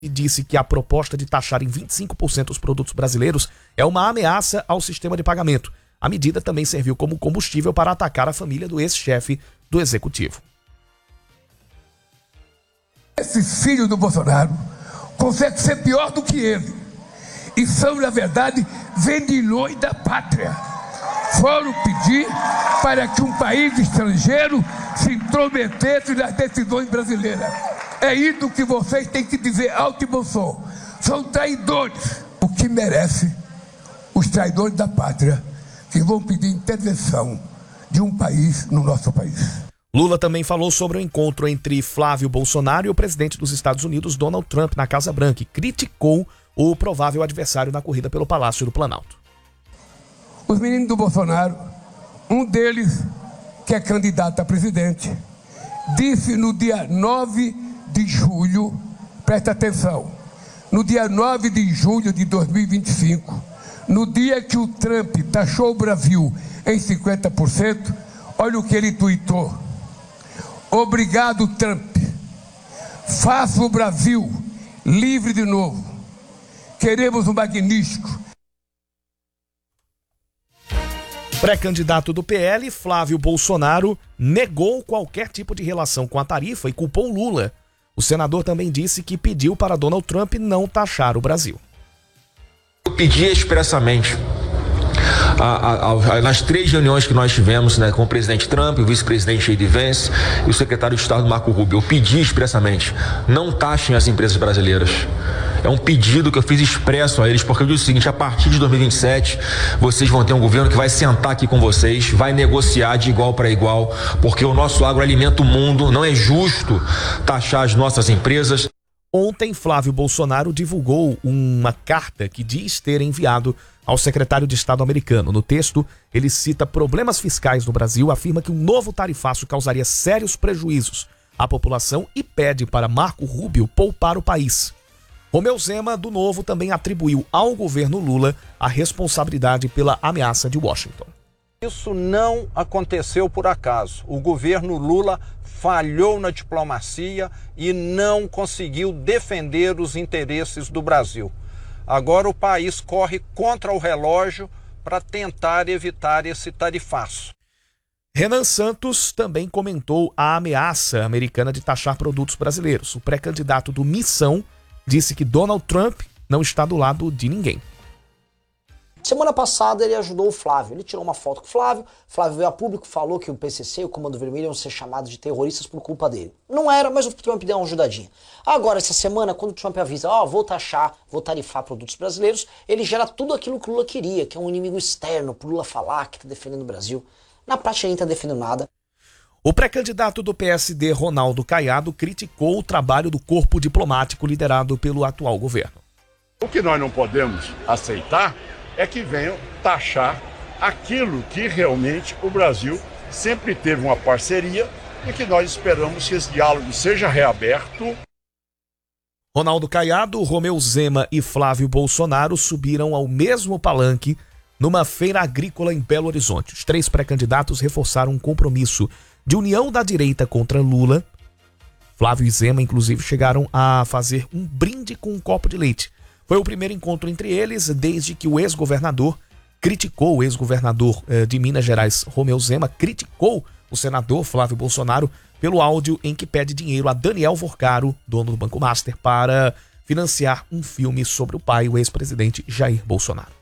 e disse que a proposta de taxar em 25% os produtos brasileiros é uma ameaça ao sistema de pagamento. A medida também serviu como combustível para atacar a família do ex-chefe do executivo. Esse filho do Bolsonaro consegue ser pior do que ele. E são, na verdade, vendilhões da pátria. Foram pedir para que um país estrangeiro se intrometesse nas decisões brasileiras. É isso que vocês têm que dizer alto e bom som. São traidores. O que merece os traidores da pátria que vão pedir intervenção de um país no nosso país. Lula também falou sobre o encontro entre Flávio Bolsonaro e o presidente dos Estados Unidos, Donald Trump, na Casa Branca, e criticou o provável adversário na corrida pelo Palácio do Planalto. Os meninos do Bolsonaro, um deles, que é candidato a presidente, disse no dia 9 de julho, presta atenção, no dia 9 de julho de 2025, no dia que o Trump taxou o Brasil em 50%, olha o que ele tuitou. Obrigado, Trump. Faça o Brasil livre de novo. Queremos um magnífico. Pré-candidato do PL, Flávio Bolsonaro, negou qualquer tipo de relação com a tarifa e culpou Lula. O senador também disse que pediu para Donald Trump não taxar o Brasil. Eu pedi expressamente, nas 3 reuniões que nós tivemos, né, com o presidente Trump, o vice-presidente J.D. Vance e o secretário de Estado Marco Rubio, eu pedi expressamente, não taxem as empresas brasileiras. É um pedido que eu fiz expresso a eles, porque eu disse o seguinte: a partir de 2027, vocês vão ter um governo que vai sentar aqui com vocês, vai negociar de igual para igual, porque o nosso agro alimenta o mundo, não é justo taxar as nossas empresas. Ontem, Flávio Bolsonaro divulgou uma carta que diz ter enviado ao secretário de Estado americano. No texto, ele cita problemas fiscais no Brasil, afirma que um novo tarifaço causaria sérios prejuízos à população e pede para Marco Rubio poupar o país. Romeu Zema, do Novo, também atribuiu ao governo Lula a responsabilidade pela ameaça de Washington. Isso não aconteceu por acaso. O governo Lula falhou na diplomacia e não conseguiu defender os interesses do Brasil. Agora o país corre contra o relógio para tentar evitar esse tarifaço. Renan Santos também comentou a ameaça americana de taxar produtos brasileiros. O pré-candidato do Missão disse que Donald Trump não está do lado de ninguém. Semana passada ele ajudou o Flávio, ele tirou uma foto com o Flávio veio a público, falou que o PCC e o Comando Vermelho iam ser chamados de terroristas por culpa dele. Não era, mas o Trump deu uma ajudadinha. Agora, essa semana, quando o Trump avisa, vou tarifar produtos brasileiros, ele gera tudo aquilo que o Lula queria, que é um inimigo externo, pro Lula falar que está defendendo o Brasil. Na prática, ele não está defendendo nada. O pré-candidato do PSD, Ronaldo Caiado, criticou o trabalho do corpo diplomático liderado pelo atual governo. O que nós não podemos aceitar é que venham taxar aquilo que realmente o Brasil sempre teve uma parceria e que nós esperamos que esse diálogo seja reaberto. Ronaldo Caiado, Romeu Zema e Flávio Bolsonaro subiram ao mesmo palanque numa feira agrícola em Belo Horizonte. Os 3 pré-candidatos reforçaram um compromisso de união da direita contra Lula. Flávio e Zema, inclusive, chegaram a fazer um brinde com um copo de leite. Foi o primeiro encontro entre eles desde que o ex-governador de Minas Gerais, Romeu Zema, criticou o senador Flávio Bolsonaro pelo áudio em que pede dinheiro a Daniel Vorcaro, dono do Banco Master, para financiar um filme sobre o pai, o ex-presidente Jair Bolsonaro.